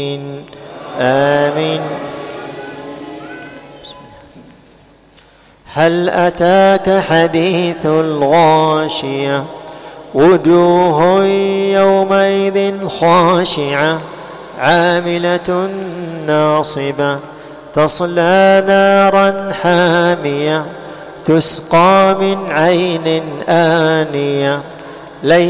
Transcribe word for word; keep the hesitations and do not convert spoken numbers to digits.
آمين. هل أتاك حديث الغاشية وجوه يومئذ خاشعة عاملة ناصبة تصلى نارا حامية تسقى من عين آنية